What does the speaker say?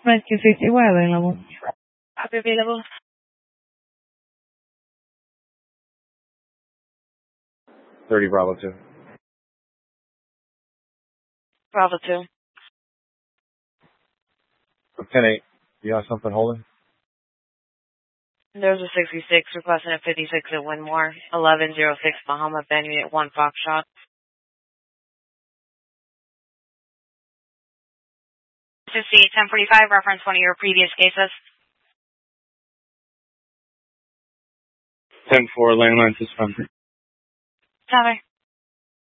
Rescue 50 Wylie level. Copy available. 30 Bravo 2. Bravo 2. 10-8. You have something holding? There's a 66 requesting a 56 at Winmore. 1106 Bahama Bend Unit 1 Foxtrot. This is 1045, reference one of your previous cases. 10-4, landline suspended. Copy.